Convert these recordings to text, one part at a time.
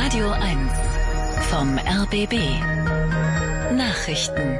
Radio 1 vom RBB. Nachrichten.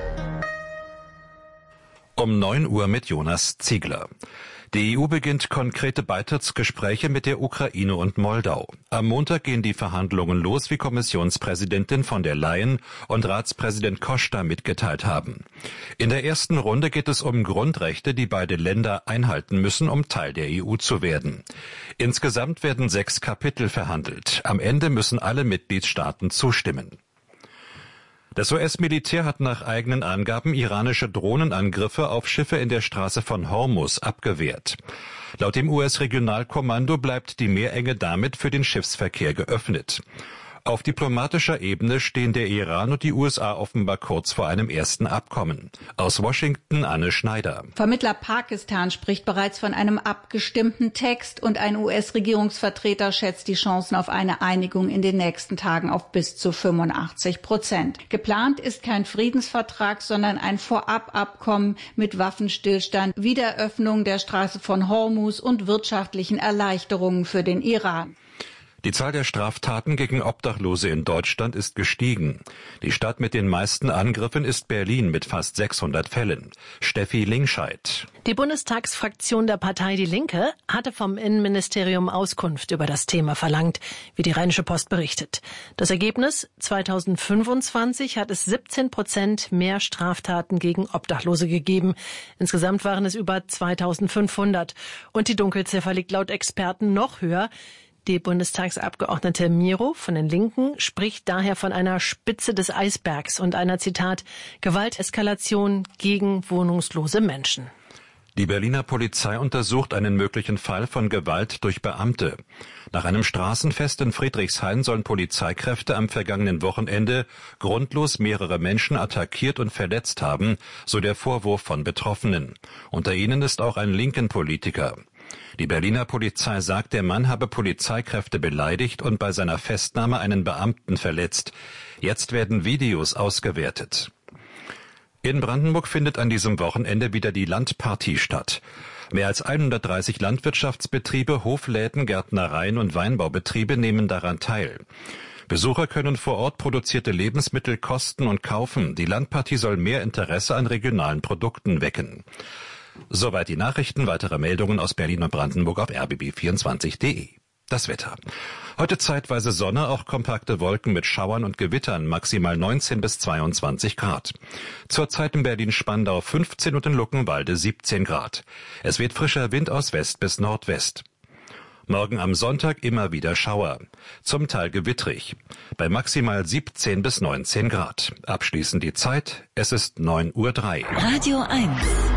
Um 9 Uhr mit Jonas Ziegler. Die EU beginnt konkrete Beitrittsgespräche mit der Ukraine und Moldau. Am Montag gehen die Verhandlungen los, wie Kommissionspräsidentin von der Leyen und Ratspräsident Costa mitgeteilt haben. In der ersten Runde geht es um Grundrechte, die beide Länder einhalten müssen, um Teil der EU zu werden. Insgesamt werden 6 Kapitel verhandelt. Am Ende müssen alle Mitgliedstaaten zustimmen. Das US-Militär hat nach eigenen Angaben iranische Drohnenangriffe auf Schiffe in der Straße von Hormuz abgewehrt. Laut dem US-Regionalkommando bleibt die Meerenge damit für den Schiffsverkehr geöffnet. Auf diplomatischer Ebene stehen der Iran und die USA offenbar kurz vor einem ersten Abkommen. Aus Washington Anne Schneider. Vermittler Pakistan spricht bereits von einem abgestimmten Text und ein US-Regierungsvertreter schätzt die Chancen auf eine Einigung in den nächsten Tagen auf bis zu 85%. Geplant ist kein Friedensvertrag, sondern ein Vorababkommen mit Waffenstillstand, Wiederöffnung der Straße von Hormuz und wirtschaftlichen Erleichterungen für den Iran. Die Zahl der Straftaten gegen Obdachlose in Deutschland ist gestiegen. Die Stadt mit den meisten Angriffen ist Berlin mit fast 600 Fällen. Steffi Lingscheid. Die Bundestagsfraktion der Partei Die Linke hatte vom Innenministerium Auskunft über das Thema verlangt, wie die Rheinische Post berichtet. Das Ergebnis: 2025 hat es 17% mehr Straftaten gegen Obdachlose gegeben. Insgesamt waren es über 2500. Und die Dunkelziffer liegt laut Experten noch höher. Die Bundestagsabgeordnete Miro von den Linken spricht daher von einer Spitze des Eisbergs und einer, Zitat, Gewalteskalation gegen wohnungslose Menschen. Die Berliner Polizei untersucht einen möglichen Fall von Gewalt durch Beamte. Nach einem Straßenfest in Friedrichshain sollen Polizeikräfte am vergangenen Wochenende grundlos mehrere Menschen attackiert und verletzt haben, so der Vorwurf von Betroffenen. Unter ihnen ist auch ein linken Politiker. Die Berliner Polizei sagt, der Mann habe Polizeikräfte beleidigt und bei seiner Festnahme einen Beamten verletzt. Jetzt werden Videos ausgewertet. In Brandenburg findet an diesem Wochenende wieder die Landpartie statt. Mehr als 130 Landwirtschaftsbetriebe, Hofläden, Gärtnereien und Weinbaubetriebe nehmen daran teil. Besucher können vor Ort produzierte Lebensmittel kosten und kaufen. Die Landpartie soll mehr Interesse an regionalen Produkten wecken. Soweit die Nachrichten. Weitere Meldungen aus Berlin und Brandenburg auf rbb24.de. Das Wetter. Heute zeitweise Sonne, auch kompakte Wolken mit Schauern und Gewittern, maximal 19 bis 22 Grad. Zurzeit in Berlin-Spandau 15 und in Luckenwalde 17 Grad. Es weht frischer Wind aus West bis Nordwest. Morgen am Sonntag immer wieder Schauer, zum Teil gewittrig, bei maximal 17 bis 19 Grad. Abschließend die Zeit, es ist 9:03 Uhr. Radio 1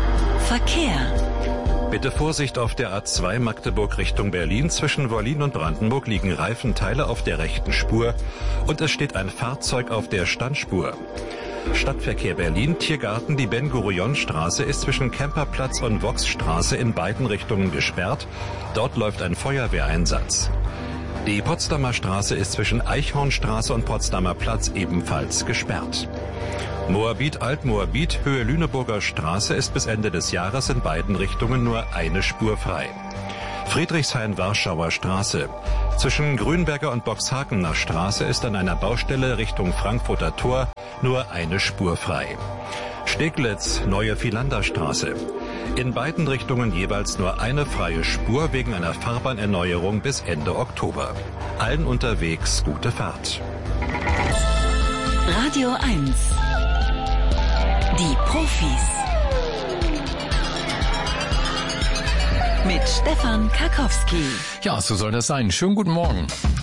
Verkehr. Bitte Vorsicht auf der A2 Magdeburg Richtung Berlin. Zwischen Wollin und Brandenburg liegen Reifenteile auf der rechten Spur und es steht ein Fahrzeug auf der Standspur. Stadtverkehr Berlin, Tiergarten, die Ben-Gurion-Straße ist zwischen Kemperplatz und Voxstraße in beiden Richtungen gesperrt. Dort läuft ein Feuerwehreinsatz. Die Potsdamer Straße ist zwischen Eichhornstraße und Potsdamer Platz ebenfalls gesperrt. Moabit, Altmoabit, Höhe Lüneburger Straße ist bis Ende des Jahres in beiden Richtungen nur eine Spur frei. Friedrichshain-Warschauer Straße. Zwischen Grünberger und Boxhagener Straße ist an einer Baustelle Richtung Frankfurter Tor nur eine Spur frei. Steglitz, Neue Vielander Straße. In beiden Richtungen jeweils nur eine freie Spur wegen einer Fahrbahnerneuerung bis Ende Oktober. Allen unterwegs gute Fahrt. Radio 1. Die Profis. Mit Stefan Karkowski. Ja, so soll das sein. Schönen guten Morgen.